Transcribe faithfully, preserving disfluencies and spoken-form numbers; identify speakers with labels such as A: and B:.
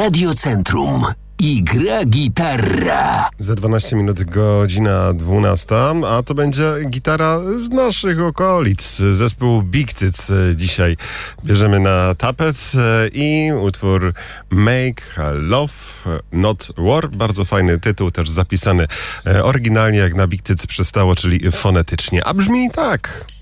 A: Radiocentrum i gra gitarra.
B: Za dwanaście minut godzina dwunasta, a to będzie gitara z naszych okolic. Zespół Big Cyc dzisiaj bierzemy na tapet i utwór Make Love Not War. Bardzo fajny tytuł, też zapisany oryginalnie jak na Big Cyc przystało, czyli fonetycznie. A brzmi tak.